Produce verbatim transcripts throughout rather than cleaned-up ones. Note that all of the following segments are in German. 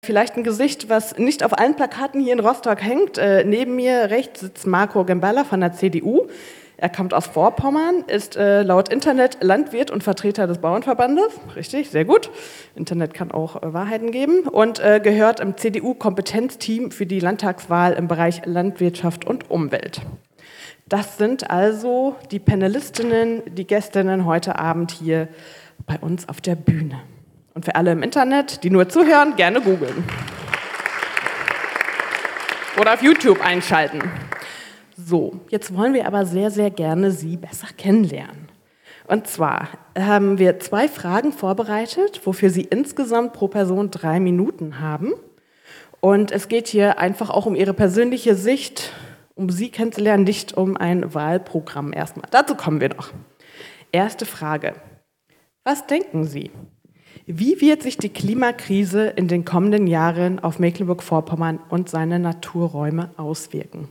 Vielleicht ein Gesicht, was nicht auf allen Plakaten hier in Rostock hängt. Äh, neben mir rechts sitzt Marco Gemballa von der C D U. Er kommt aus Vorpommern, ist äh, laut Internet Landwirt und Vertreter des Bauernverbandes. Richtig, sehr gut. Internet kann auch äh, Wahrheiten geben. Und äh, gehört im C D U-Kompetenzteam für die Landtagswahl im Bereich Landwirtschaft und Umwelt. Das sind also die Panelistinnen, die Gästinnen heute Abend hier bei uns auf der Bühne. Und für alle im Internet, die nur zuhören, gerne googeln. Oder auf YouTube einschalten. So, jetzt wollen wir aber sehr, sehr gerne Sie besser kennenlernen. Und zwar haben wir zwei Fragen vorbereitet, wofür Sie insgesamt pro Person drei Minuten haben. Und es geht hier einfach auch um Ihre persönliche Sicht, um Sie kennenzulernen, nicht um ein Wahlprogramm erstmal. Dazu kommen wir noch. Erste Frage. Was denken Sie? Wie wird sich die Klimakrise in den kommenden Jahren auf Mecklenburg-Vorpommern und seine Naturräume auswirken?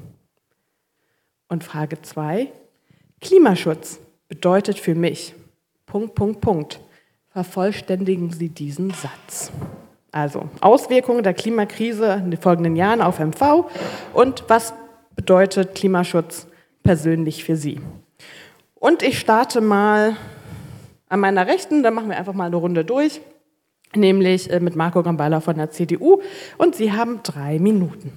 Und Frage zwei. Klimaschutz bedeutet für mich, Punkt, Punkt, Punkt. Vervollständigen Sie diesen Satz. Also Auswirkungen der Klimakrise in den folgenden Jahren auf M V und was bedeutet Klimaschutz persönlich für Sie? Und ich starte mal an meiner Rechten, dann machen wir einfach mal eine Runde durch, nämlich mit Marco Gemballa von der C D U und Sie haben drei Minuten.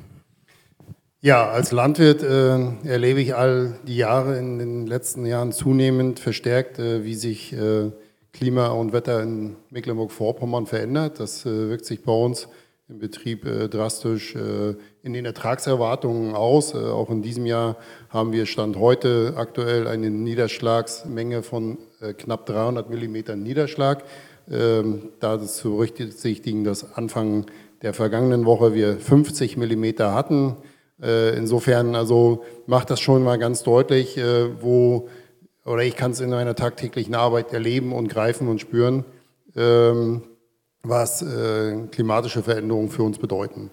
Ja, als Landwirt äh, erlebe ich all die Jahre in den letzten Jahren zunehmend verstärkt, äh, wie sich äh, Klima und Wetter in Mecklenburg-Vorpommern verändert. Das äh, wirkt sich bei uns im Betrieb äh, drastisch äh, in den Ertragserwartungen aus. Äh, auch in diesem Jahr haben wir Stand heute aktuell eine Niederschlagsmenge von äh, knapp dreihundert Millimeter Niederschlag. Ähm, da ist zu berücksichtigen, dass Anfang der vergangenen Woche wir fünfzig Millimeter hatten. Äh, insofern also macht das schon mal ganz deutlich, äh, wo, oder ich kann es in meiner tagtäglichen Arbeit erleben und greifen und spüren, ähm, was äh, klimatische Veränderungen für uns bedeuten.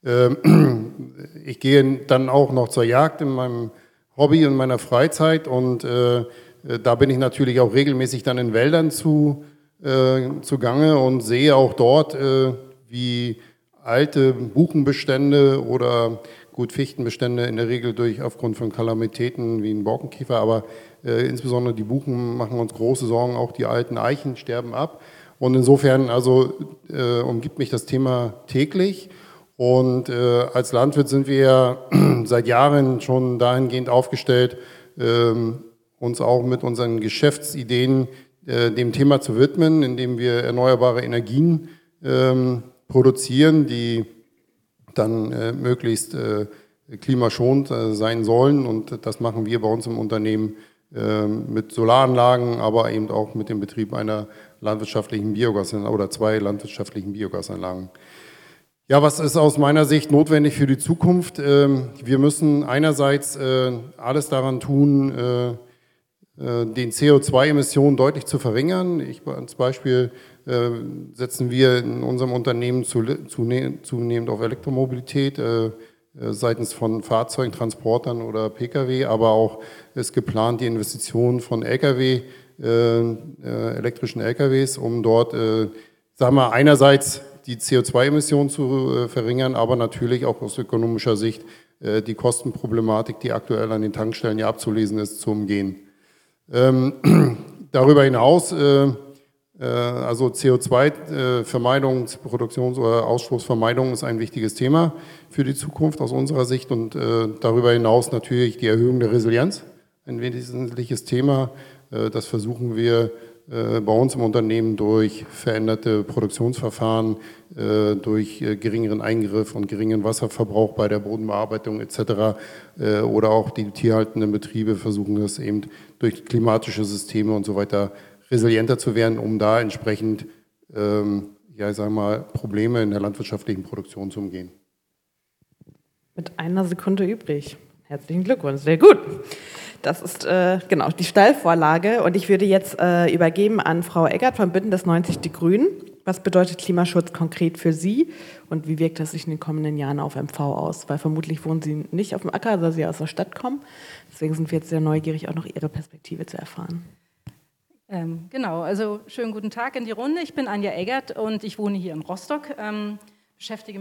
Ähm, ich gehe dann auch noch zur Jagd in meinem Hobby und meiner Freizeit und äh, da bin ich natürlich auch regelmäßig dann in Wäldern zu, äh, zugange und sehe auch dort, äh, wie alte Buchenbestände oder gut Fichtenbestände in der Regel durch aufgrund von Kalamitäten wie ein Borkenkäfer, aber äh, insbesondere die Buchen machen uns große Sorgen, auch die alten Eichen sterben ab. Und insofern also äh, umgibt mich das Thema täglich und äh, als Landwirt sind wir ja seit Jahren schon dahingehend aufgestellt, äh, uns auch mit unseren Geschäftsideen äh, dem Thema zu widmen, indem wir erneuerbare Energien äh, produzieren, die dann äh, möglichst äh, klimaschonend äh, sein sollen und das machen wir bei uns im Unternehmen äh, mit Solaranlagen, aber eben auch mit dem Betrieb einer landwirtschaftlichen Biogasanlage oder zwei landwirtschaftlichen Biogasanlagen. Ja, was ist aus meiner Sicht notwendig für die Zukunft? Wir müssen einerseits alles daran tun, den C O zwei Emissionen deutlich zu verringern. Ich, als Beispiel setzen wir in unserem Unternehmen zunehmend auf Elektromobilität seitens von Fahrzeugen, Transportern oder Pkw, aber auch ist geplant die Investition von Lkw, Äh, äh, elektrischen L K Ws, um dort, äh, sagen wir, einerseits die C O zwei Emissionen zu äh, verringern, aber natürlich auch aus ökonomischer Sicht äh, die Kostenproblematik, die aktuell an den Tankstellen ja abzulesen ist, zu umgehen. Ähm, darüber hinaus, äh, äh, also C O zwei Vermeidung, Produktions- oder Ausstoßvermeidung ist ein wichtiges Thema für die Zukunft aus unserer Sicht und äh, darüber hinaus natürlich die Erhöhung der Resilienz, ein wesentliches Thema. Das versuchen wir bei uns im Unternehmen durch veränderte Produktionsverfahren, durch geringeren Eingriff und geringen Wasserverbrauch bei der Bodenbearbeitung et cetera oder auch die tierhaltenden Betriebe versuchen das eben durch klimatische Systeme und so weiter resilienter zu werden, um da entsprechend ja, ich sage mal, Probleme in der landwirtschaftlichen Produktion zu umgehen. Mit einer Sekunde übrig. Herzlichen Glückwunsch, sehr gut. Das ist äh, genau die Steilvorlage und ich würde jetzt äh, übergeben an Frau Eggert von Bündnis neunzig Die Grünen. Was bedeutet Klimaschutz konkret für Sie und wie wirkt das sich in den kommenden Jahren auf M V aus? Weil vermutlich wohnen Sie nicht auf dem Acker, da Sie aus der Stadt kommen. Deswegen sind wir jetzt sehr neugierig, auch noch Ihre Perspektive zu erfahren. Ähm, genau, also schönen guten Tag in die Runde. Ich bin Anja Eggert und ich wohne hier in Rostock. Ähm, beschäftige